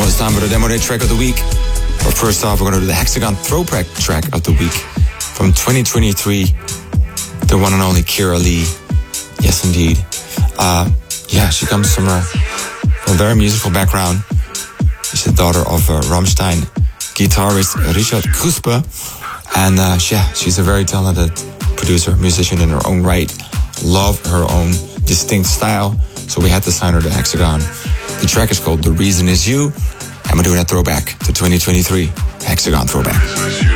It's time for the Demo Day track of the week. But first off, we're going to do the Hexagon throwback track of the week from 2023. The one and only Kira Lee. Yes, indeed. She comes from a very musical background. She's the daughter of Rammstein guitarist Richard Kruspe. And she's a very talented producer, musician in her own right. Love her own distinct style. So we had to sign her to Hexagon. The track is called The Reason Is You. And we're doing a throwback to 2023. Hexagon throwback.